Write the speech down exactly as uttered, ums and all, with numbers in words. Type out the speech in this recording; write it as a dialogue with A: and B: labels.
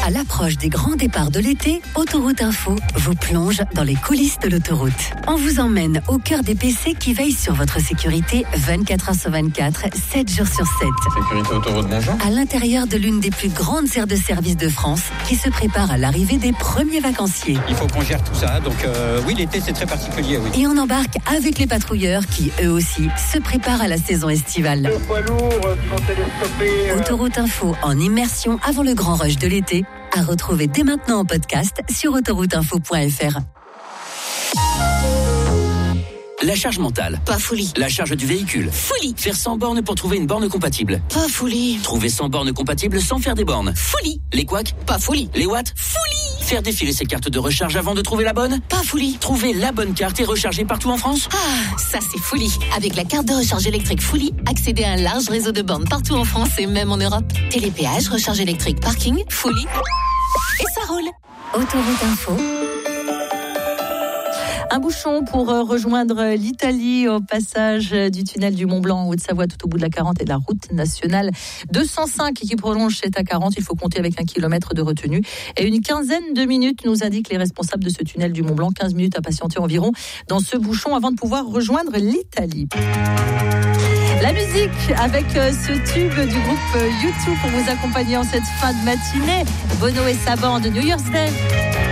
A: À l'approche des grands départs de l'été, Autoroute Info vous plonge dans les coulisses de l'autoroute. On vous emmène au cœur des P C qui veillent sur votre sécurité vingt-quatre heures sur vingt-quatre, sept jours sur sept.
B: Sécurité Autoroute, bonjour.
A: À l'intérieur de l'une des plus grandes aires de service de France qui se prépare à l'arrivée des premiers vacanciers.
C: Il faut qu'on gère tout ça, donc euh, oui, l'été c'est très particulier, oui.
A: Et on embarque avec les patrouilleurs qui, eux aussi, se préparent à la saison estivale.
D: Le poids lourd qui vont télescoper. euh,
A: Autoroute Info en immersion avant le grand rush de l'été, à retrouver dès maintenant en podcast sur autoroute info point f r.
E: La charge mentale.
F: Pas folie.
E: La charge du véhicule.
F: Folie.
E: Faire cent bornes pour trouver une borne compatible.
F: Pas folie.
E: Trouver cent bornes compatibles sans faire des bornes.
F: Folie.
E: Les couacs.
F: Pas folie.
E: Les watts.
F: Folie.
E: Faire défiler ses cartes de recharge avant de trouver la bonne.
F: Pas folie.
E: Trouver la bonne carte et recharger partout en France.
F: Ah, ça c'est folie. Avec la carte de recharge électrique Folie, accédez à un large réseau de bornes partout en France et même en Europe. Télépéage, recharge électrique, parking, Folie. Et ça roule.
A: Autoroute Info.
G: Un bouchon pour rejoindre l'Italie au passage du tunnel du Mont-Blanc en Haute-Savoie, tout au bout de la quarante et de la route nationale deux cent cinq qui prolonge cette A quarante. Il faut compter avec un kilomètre de retenue et une quinzaine de minutes, nous indiquent les responsables de ce tunnel du Mont-Blanc. quinze minutes à patienter environ dans ce bouchon avant de pouvoir rejoindre l'Italie. La musique avec ce tube du groupe U deux pour vous accompagner en cette fin de matinée. Bono et sa bande, New Year's Day.